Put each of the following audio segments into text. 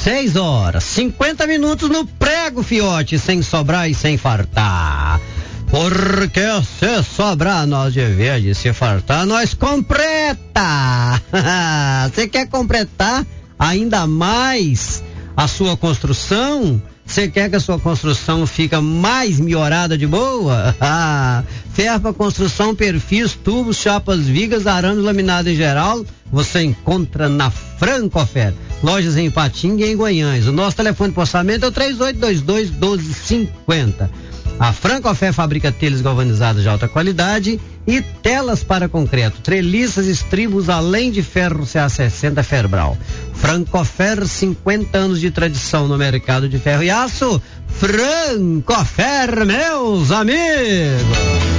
6 horas, 50 minutos no prego, fiote, sem sobrar e sem fartar. Porque se sobrar nós de verde, se fartar nós completa. Você quer completar ainda mais a sua construção? Você quer que a sua construção fica mais melhorada de boa? Ferro para construção, perfis, tubos, chapas, vigas, arames, laminado em geral, você encontra na Francofer. Lojas em Ipatinga e em Goiânia. O nosso telefone de orçamento é o 3822-1250. A Francofer fabrica telhas galvanizadas de alta qualidade e telas para concreto, treliças, estribos, além de ferro CA60 Ferbral. Francofer, 50 anos de tradição no mercado de ferro e aço. Francofer, meus amigos.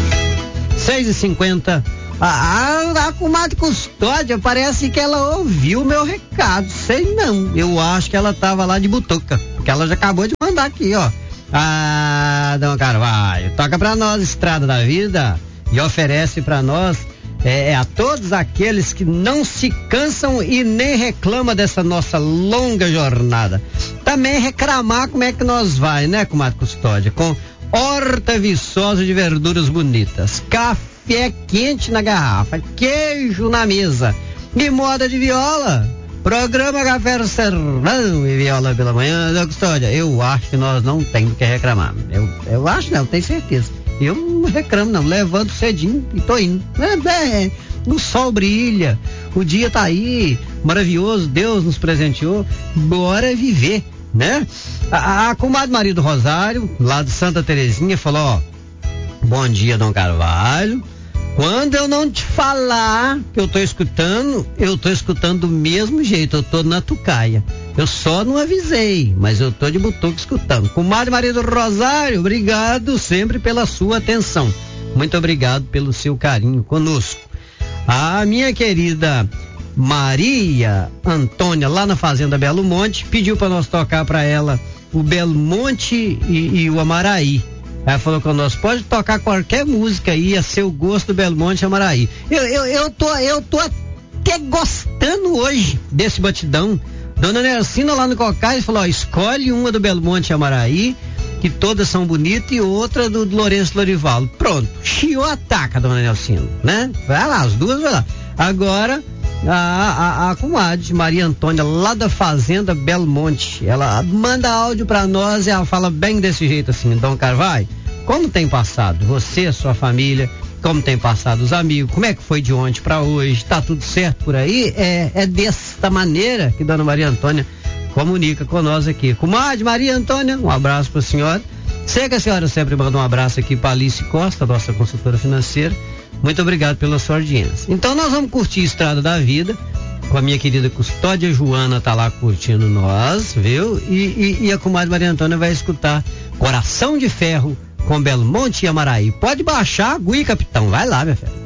6h50. A comadre Custódia parece que ela ouviu meu recado. Sei não. Eu acho que ela tava lá de butuca, porque ela já acabou de mandar aqui, ó. Dom Carvalho, toca pra nós Estrada da Vida e oferece pra nós a todos aqueles que não se cansam e nem reclamam dessa nossa longa jornada. Também reclamar como é que nós vai, né, comadre Custódia? Com horta viçosa de verduras bonitas, café quente na garrafa, queijo na mesa e moda de viola. Programa Café Serrão e Viola pela manhã. Dona Custódia, eu acho que nós não temos que reclamar. Eu acho não, tenho certeza. Eu não reclamo não, levanto cedinho e tô indo. O sol brilha, o dia tá aí, maravilhoso, Deus nos presenteou, bora viver, né? A comadre Maria do Rosário, lá de Santa Terezinha, falou, ó, bom dia, Dom Carvalho. Quando eu não te falar que eu tô escutando do mesmo jeito, eu tô na tucaia. Eu só não avisei, mas eu tô de butuca escutando. Comadre Maria do Rosário, obrigado sempre pela sua atenção. Muito obrigado pelo seu carinho conosco. A minha querida Maria Antônia, lá na Fazenda Belo Monte, pediu para nós tocar para ela o Belo Monte e o Amaraí. Ela falou com nós, pode tocar qualquer música aí, a seu gosto do Belo Monte e Amaraí. Eu tô até gostando hoje desse batidão. Dona Nelsina lá no Cocais falou, ó, escolhe uma do Belo Monte e Amaraí, que todas são bonitas, e outra do Lourenço Lorivaldo. Pronto, chiou, ataca, Dona Nelsina, né? Vai lá, as duas vai lá. Agora, a comadre Maria Antônia, lá da Fazenda Belo Monte, ela manda áudio pra nós e ela fala bem desse jeito assim, Dom Carvalho, como tem passado você, sua família, como tem passado os amigos, como é que foi de ontem pra hoje, tá tudo certo por aí? É desta maneira que Dona Maria Antônia comunica com nós aqui. Comadre Maria Antônia, um abraço pra senhora. Sei que a senhora sempre manda um abraço aqui pra Alice Costa, nossa consultora financeira. Muito obrigado pela sua audiência. Então nós vamos curtir Estrada da Vida, com a minha querida Custódia Joana, tá lá curtindo nós, viu? E a comadre Maria Antônia vai escutar Coração de Ferro com Belo Monte e Amaraí. Pode baixar, Gui, capitão, vai lá, minha filha.